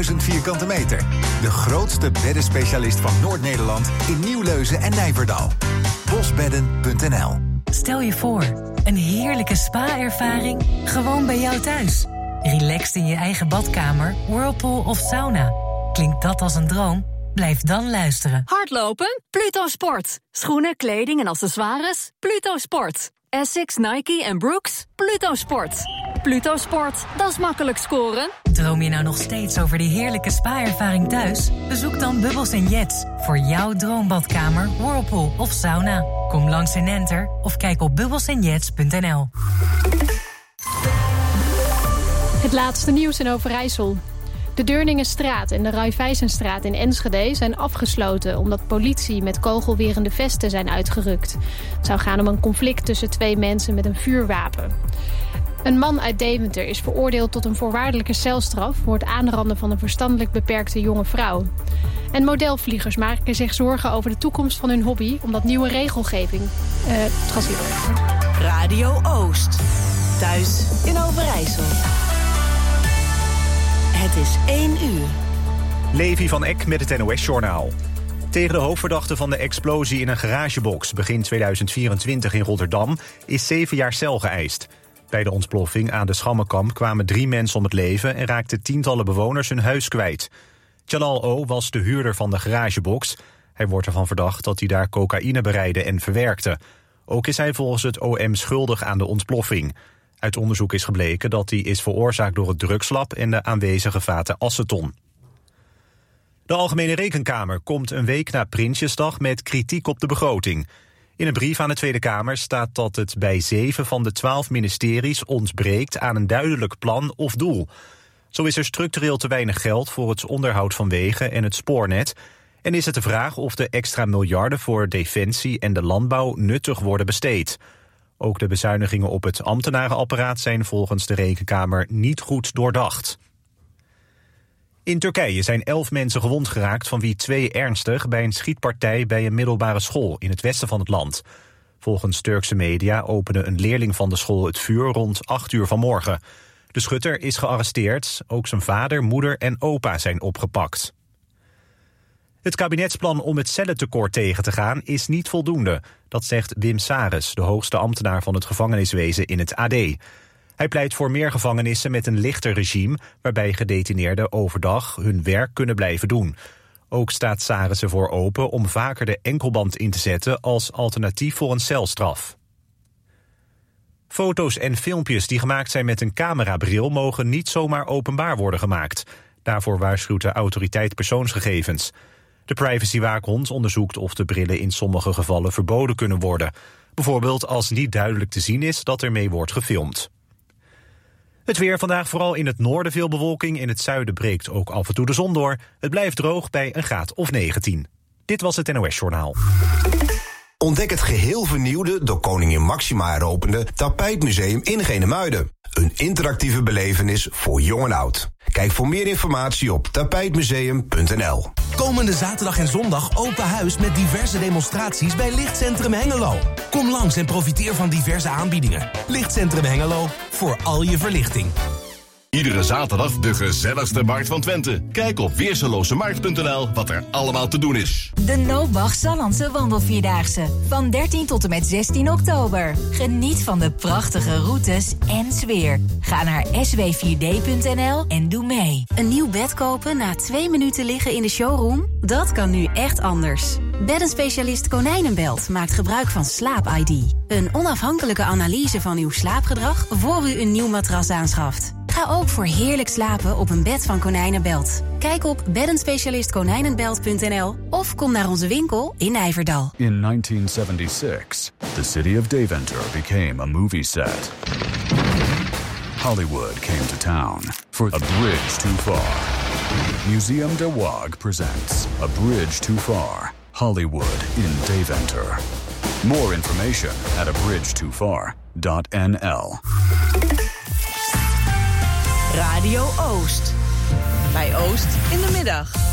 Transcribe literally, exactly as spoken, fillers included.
duizend vierkante meter. De grootste beddenspecialist van Noord-Nederland in Nieuwleuzen en Nijverdal. bosbedden punt n l. Stel je voor, een heerlijke spa-ervaring gewoon bij jou thuis. Relaxed in je eigen badkamer, whirlpool of sauna. Klinkt dat als een droom? Blijf dan luisteren. Hardlopen? Pluto Sport. Schoenen, kleding en accessoires? Pluto Sport. Essex, Nike en Brooks? Pluto Sport. Pluto Sport, dat is makkelijk scoren. Droom je nou nog steeds over die heerlijke spa-ervaring thuis? Bezoek dan Bubbles en Jets voor jouw droombadkamer, whirlpool of sauna. Kom langs in Enter of kijk op bubbles en jets punt n l. Het laatste nieuws in Overijssel. De Deurningenstraat en de Raiffeisenstraat in Enschede zijn afgesloten omdat politie met kogelwerende vesten zijn uitgerukt. Het zou gaan om een conflict tussen twee mensen met een vuurwapen. Een man uit Deventer is veroordeeld tot een voorwaardelijke celstraf voor het aanranden van een verstandelijk beperkte jonge vrouw. En modelvliegers maken zich zorgen over de toekomst van hun hobby omdat nieuwe regelgeving. Uh, het gaat hier door. Radio Oost. Thuis in Overijssel. Het is één uur. Levi van Eck met het N O S-journaal. Tegen de hoofdverdachte van de explosie in een garagebox begin tweeduizend vierentwintig in Rotterdam is zeven jaar cel geëist. Bij de ontploffing aan de Schammenkamp kwamen drie mensen om het leven en raakten tientallen bewoners hun huis kwijt. Jalal O. was de huurder van de garagebox. Hij wordt ervan verdacht dat hij daar cocaïne bereidde en verwerkte. Ook is hij volgens het O M schuldig aan de ontploffing. Uit onderzoek is gebleken dat die is veroorzaakt door het drugslab en de aanwezige vaten aceton. De Algemene Rekenkamer komt een week na Prinsjesdag met kritiek op de begroting. In een brief aan de Tweede Kamer staat dat het bij zeven van de twaalf ministeries ontbreekt aan een duidelijk plan of doel. Zo is er structureel te weinig geld voor het onderhoud van wegen en het spoornet. En is het de vraag of de extra miljarden voor defensie en de landbouw nuttig worden besteed. Ook de bezuinigingen op het ambtenarenapparaat zijn volgens de Rekenkamer niet goed doordacht. In Turkije zijn elf mensen gewond geraakt, van wie twee ernstig bij een schietpartij bij een middelbare school in het westen van het land. Volgens Turkse media opende een leerling van de school het vuur rond acht uur vanmorgen. De schutter is gearresteerd, ook zijn vader, moeder en opa zijn opgepakt. Het kabinetsplan om het cellentekort tegen te gaan is niet voldoende. Dat zegt Wim Sares, de hoogste ambtenaar van het gevangeniswezen in het A D. Hij pleit voor meer gevangenissen met een lichter regime, waarbij gedetineerden overdag hun werk kunnen blijven doen. Ook staat Sares ervoor open om vaker de enkelband in te zetten als alternatief voor een celstraf. Foto's en filmpjes die gemaakt zijn met een camerabril mogen niet zomaar openbaar worden gemaakt. Daarvoor waarschuwt de autoriteit persoonsgegevens. De privacywaakhond onderzoekt of de brillen in sommige gevallen verboden kunnen worden. Bijvoorbeeld als niet duidelijk te zien is dat ermee wordt gefilmd. Het weer vandaag, vooral in het noorden veel bewolking. In het zuiden breekt ook af en toe de zon door. Het blijft droog bij een graad of negentien. Dit was het N O S-journaal. Ontdek het geheel vernieuwde, door koningin Máxima heropende Tapijtmuseum in Genemuiden. Een interactieve belevenis voor jong en oud. Kijk voor meer informatie op tapijtmuseum punt n l. Komende zaterdag en zondag open huis met diverse demonstraties bij Lichtcentrum Hengelo. Kom langs en profiteer van diverse aanbiedingen. Lichtcentrum Hengelo, voor al je verlichting. Iedere zaterdag de gezelligste markt van Twente. Kijk op weerselozemarkt punt n l wat er allemaal te doen is. De Nobach Sallandse Wandelvierdaagse. Van dertien tot en met zestien oktober. Geniet van de prachtige routes en sfeer. Ga naar s w vier d punt n l en doe mee. Een nieuw bed kopen na twee minuten liggen in de showroom? Dat kan nu echt anders. Beddenspecialist Konijnenbelt maakt gebruik van Slaap I D. Een onafhankelijke analyse van uw slaapgedrag voor u een nieuw matras aanschaft. Ga ook voor heerlijk slapen op een bed van Konijnenbelt. Kijk op beddenspecialist konijnenbelt punt n l of kom naar onze winkel in Nijverdal. In nineteen seventy-six, the city of Deventer became a movie set. Hollywood came to town for A Bridge Too Far. Museum de Waag presents A Bridge Too Far, Hollywood in Deventer. More information at a bridge too far dot n l. Radio Oost. Bij Oost in de middag.